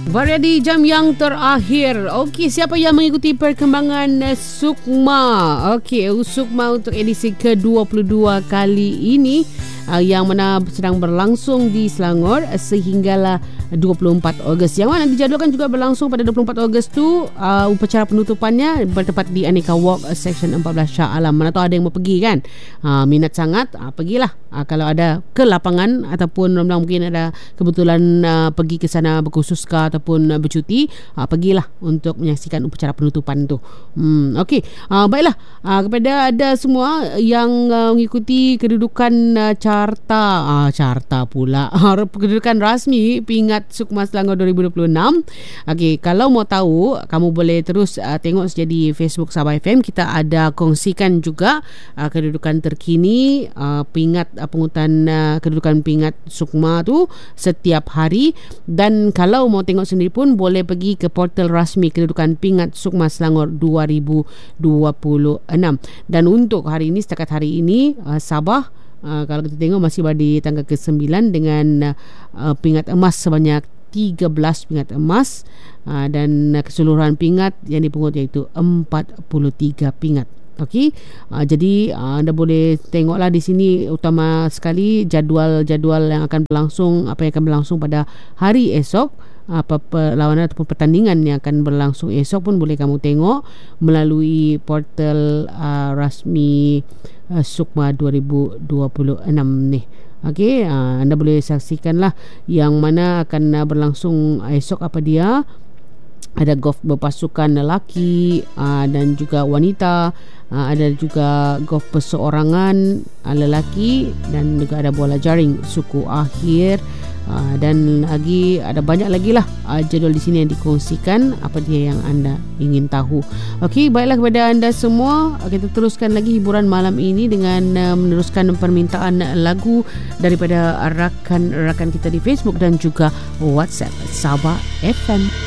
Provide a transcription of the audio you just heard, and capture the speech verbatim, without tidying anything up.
Variedi jam yang terakhir. Okey, siapa yang mengikuti perkembangan uh, Sukma? Okey, Sukma untuk edisi ke dua puluh dua kali ini uh, yang mana sedang berlangsung di Selangor uh, sehinggalah dua puluh empat Ogos. Yang mana dijadualkan juga berlangsung pada dua puluh empat Ogos tu uh, upacara penutupannya bertepat di Aneka Walk uh, Seksyen empat belas Shah Alam. Mana tahu ada yang mau pergi kan? Uh, minat sangat, uh, pergilah. Uh, kalau ada ke lapangan ataupun mungkin ada kebetulan uh, pergi ke sana berkhusus ke ataupun uh, bercuti, uh, pergilah untuk menyaksikan upacara penutupan tu. Hmm, okey. Uh, baiklah, uh, kepada anda semua yang uh, mengikuti kedudukan uh, carta, uh, carta pula, kedudukan rasmi pingat Sukma Selangor dua ribu dua puluh enam. Okey, kalau mau tahu, kamu boleh terus uh, tengok saja di Facebook Sabah F M. Kita ada kongsikan juga uh, kedudukan terkini uh, pingat uh, pengurutan uh, kedudukan pingat Sukma tu setiap hari. Dan kalau mau tengok sendiri pun boleh pergi ke portal rasmi kedudukan pingat Sukma Selangor dua ribu dua puluh enam. Dan untuk hari ini, setakat hari ini, uh, Sabah Uh, kalau kita tengok masih berada di tangga ke sembilan dengan uh, pingat emas sebanyak tiga belas pingat emas, uh, dan uh, keseluruhan pingat yang dipungut iaitu empat puluh tiga pingat. Okey, uh, jadi uh, anda boleh tengoklah di sini utama sekali jadual-jadual yang akan berlangsung, apa yang akan berlangsung pada hari esok. Apa perlawanan ataupun pertandingan yang akan berlangsung esok pun boleh kamu tengok melalui portal uh, rasmi uh, Sukma dua ribu dua puluh enam ni. Okey, uh, anda boleh saksikanlah yang mana akan uh, berlangsung esok apa dia. Ada golf berpasukan lelaki uh, dan juga wanita, uh, ada juga golf perseorangan uh, lelaki, dan juga ada bola jaring suku akhir. Uh, dan lagi ada banyak lagi lah uh, jadual di sini yang dikongsikan apa dia yang anda ingin tahu. Okey, baiklah kepada anda semua, kita teruskan lagi hiburan malam ini dengan uh, meneruskan permintaan lagu daripada rakan-rakan kita di Facebook dan juga WhatsApp Sabah F M.